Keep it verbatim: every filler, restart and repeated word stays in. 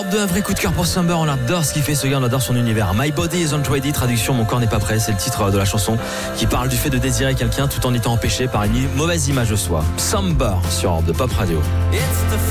De un vrai coup de cœur pour Summer, on adore ce qu'il fait ce gars, on adore son univers. My body isn't ready, traduction mon corps n'est pas prêt, c'est le titre de la chanson qui parle du fait de désirer quelqu'un tout en étant empêché par une mauvaise image de soi. Summer sur Europe de Pop Radio.